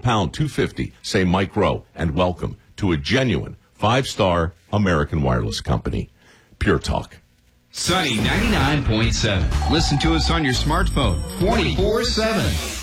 pound 250, say Mike Rowe, and welcome to a genuine 5-star American wireless company. Pure Talk. Sunny 99.7. Listen to us on your smartphone 24/7.